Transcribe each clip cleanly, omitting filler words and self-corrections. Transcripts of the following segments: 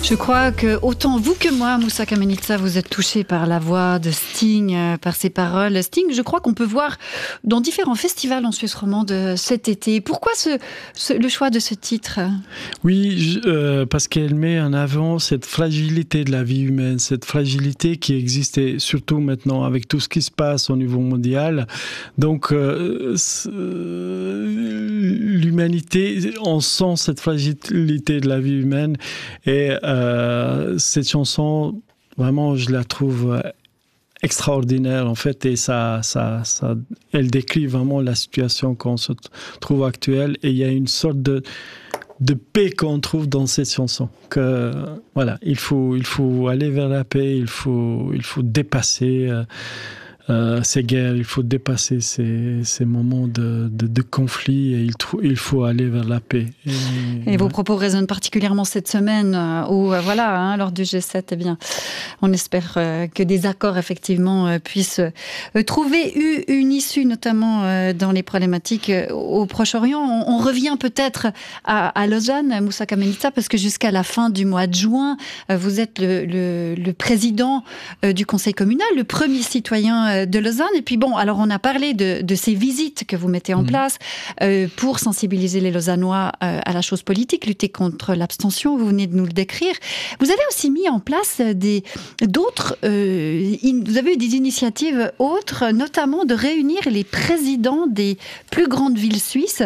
Je crois que autant vous que moi, Moussa Kamenitsa, vous êtes touché par la voix de Sting, par ses paroles. Sting, je crois qu'on peut voir dans différents festivals en Suisse romande cet été. Pourquoi le choix de ce titre ? Oui, parce qu'elle met en avant cette fragilité de la vie humaine, cette fragilité qui existe et surtout maintenant avec tout ce qui se passe au niveau mondial. Donc, l'humanité, on sent cette fragilité de la vie humaine et cette chanson, vraiment, je la trouve extraordinaire en fait, et elle décrit vraiment la situation qu'on se trouve actuelle, et il y a une sorte de paix qu'on trouve dans cette chanson. Que voilà, il faut aller vers la paix, il faut dépasser ces guerres, il faut dépasser ces moments de conflit, et il faut aller vers la paix. Et vos propos résonnent particulièrement cette semaine où, lors du G7, eh bien, on espère que des accords, effectivement, puissent trouver une issue, notamment dans les problématiques au Proche-Orient. On revient peut-être à Lausanne, Moussa Kamenitsa, parce que jusqu'à la fin du mois de juin, vous êtes le président du Conseil communal, le premier citoyen de Lausanne. Et puis alors on a parlé de ces visites que vous mettez en place pour sensibiliser les Lausannois à la chose politique, lutter contre l'abstention, vous venez de nous le décrire. Vous avez aussi mis en place vous avez eu des initiatives autres, notamment de réunir les présidents des plus grandes villes suisses.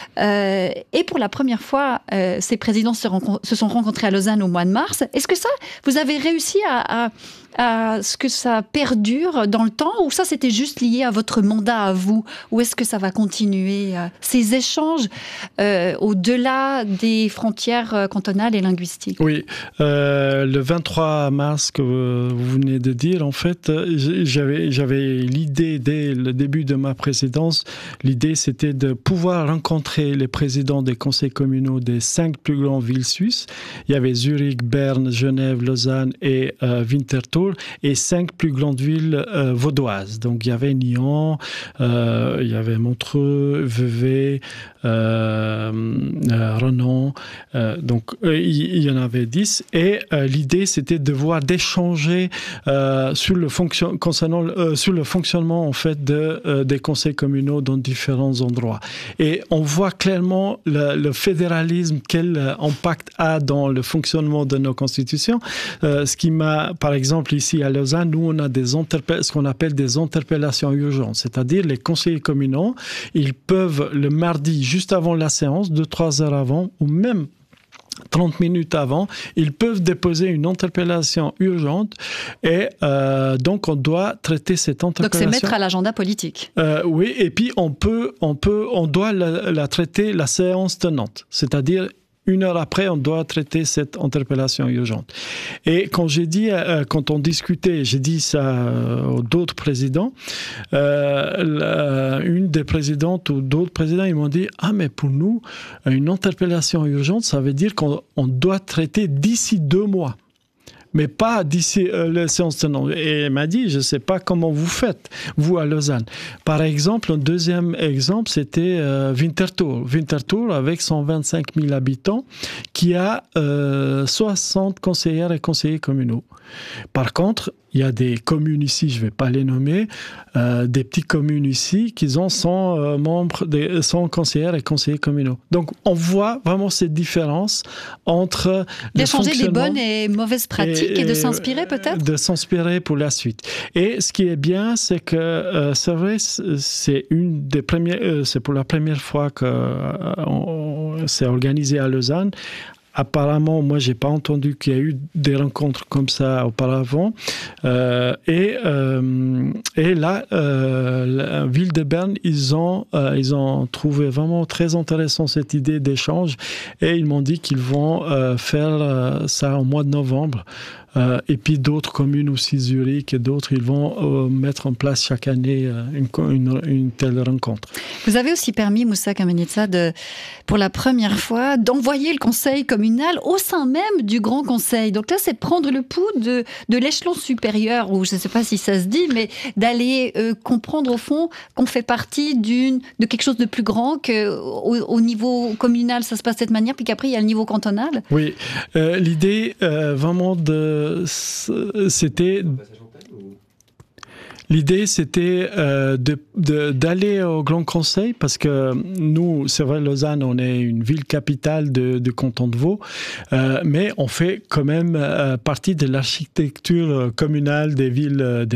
Et pour la première fois, ces présidents se sont rencontrés à Lausanne au mois de mars. Est-ce que ça, vous avez réussi à ce que ça perdure dans le temps, ou ça c'était juste lié à votre mandat à vous, ou est-ce que ça va continuer ces échanges au-delà des frontières cantonales et linguistiques? Oui, le 23 mars que vous venez de dire, en fait, j'avais l'idée dès le début de ma présidence. L'idée c'était de pouvoir rencontrer les présidents des conseils communaux des 5 plus grandes villes suisses. Il y avait Zurich, Berne, Genève, Lausanne et Winterthur, et 5 plus grandes villes vaudoises. Donc il y avait Nyon, il y avait Montreux, Vevey, Renan, donc il y en avait 10, et l'idée c'était d'échanger sur le fonctionnement en fait des conseils communaux dans différents endroits. Et on voit clairement le fédéralisme, quel impact a dans le fonctionnement de nos constitutions. Ce qui m'a, par exemple, ici à Lausanne, nous on a ce qu'on appelle des interpellations urgentes, c'est-à-dire les conseillers communaux, ils peuvent le mardi, juste avant la séance, 2-3 heures avant, ou même 30 minutes avant, ils peuvent déposer une interpellation urgente, et donc on doit traiter cette interpellation. Donc c'est mettre à l'agenda politique. Oui, et puis on doit la traiter la séance tenante, c'est-à-dire 1 heure après, on doit traiter cette interpellation urgente. Et quand on discutait, j'ai dit ça aux d'autres présidents, une des présidentes ou d'autres présidents, ils m'ont dit « Ah, mais pour nous, une interpellation urgente, ça veut dire qu'on doit traiter d'ici 2 mois. » Mais pas d'ici la séance tenante. Et elle m'a dit, je ne sais pas comment vous faites, vous à Lausanne. Par exemple, un deuxième exemple, c'était Winterthur. Winterthur, avec 125 000 habitants, qui a 60 conseillères et conseillers communaux. Par contre, il y a des communes ici, je ne vais pas les nommer, des petites communes ici qui ont 100 membres, 100 conseillères et conseillers communaux. Donc, on voit vraiment cette différence entre d'échanger des bonnes et mauvaises pratiques et de s'inspirer peut-être. De s'inspirer pour la suite. Et ce qui est bien, c'est que c'est vrai, c'est pour la première fois que c'est organisé à Lausanne. Apparemment, moi, j'ai pas entendu qu'il y a eu des rencontres comme ça auparavant. Et là, la ville de Berne, ils ont trouvé vraiment très intéressant cette idée d'échange, et ils m'ont dit qu'ils vont faire ça au mois de novembre. Et puis d'autres communes aussi, Zurich et d'autres, ils vont mettre en place chaque année une telle rencontre. Vous avez aussi permis, Moussa Kamenitsa, pour la première fois, d'envoyer le conseil communal au sein même du Grand Conseil. Donc là, c'est de prendre le pouls de l'échelon supérieur, ou je ne sais pas si ça se dit, mais d'aller comprendre au fond qu'on fait partie de quelque chose de plus grand, qu'au niveau communal, ça se passe de cette manière, puis qu'après, il y a le niveau cantonal. Oui, l'idée vraiment c'était... L'idée, c'était d'aller au Grand Conseil, parce que nous, c'est vrai, Lausanne, on est une ville capitale du canton de Vaud, mais on fait quand même partie de l'architecture communale des villes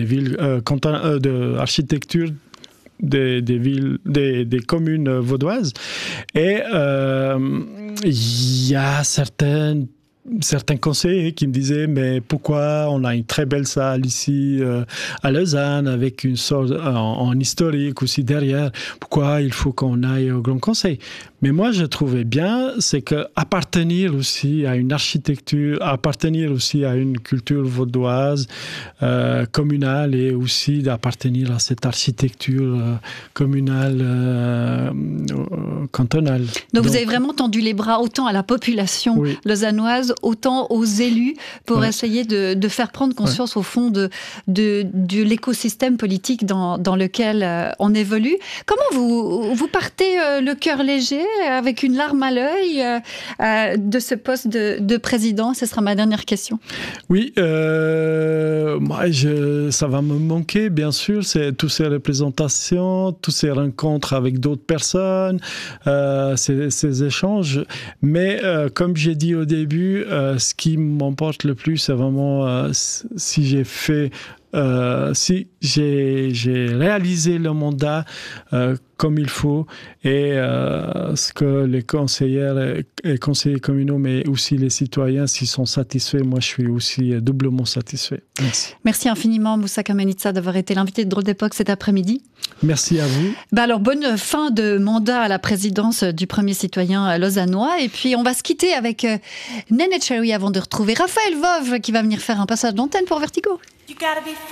de architecture des villes, des communes vaudoises. Et il y a certains conseillers qui me disaient mais pourquoi on a une très belle salle ici à Lausanne avec une sorte en historique aussi derrière, pourquoi il faut qu'on aille au Grand Conseil? Mais moi je trouvais bien, c'est que appartenir aussi à une architecture, appartenir aussi à une culture vaudoise communale, et aussi d'appartenir à cette architecture communale cantonale. Donc vous avez vraiment tendu les bras autant à la population lausannoise, autant aux élus, pour essayer de faire prendre conscience au fond de l'écosystème politique dans lequel on évolue. Comment vous partez le cœur léger, avec une larme à l'œil de ce poste de président? Ce sera ma dernière question. Oui, moi, ça va me manquer, bien sûr, c'est toutes ces représentations, toutes ces rencontres avec d'autres personnes, ces échanges. Mais comme j'ai dit au début, ce qui m'emporte le plus, c'est vraiment si j'ai réalisé le mandat comme il faut, et ce que les conseillères et conseillers communaux, mais aussi les citoyens, s'ils sont satisfaits, moi je suis aussi doublement satisfait. Merci. Merci infiniment, Moussa Kamenitsa, d'avoir été l'invité de Drôle d'époque cet après-midi. Merci à vous. Alors, bonne fin de mandat à la présidence du premier citoyen lausannois. Et puis, on va se quitter avec Néné Cherry avant de retrouver Raphaël Vove qui va venir faire un passage d'antenne pour Vertigo.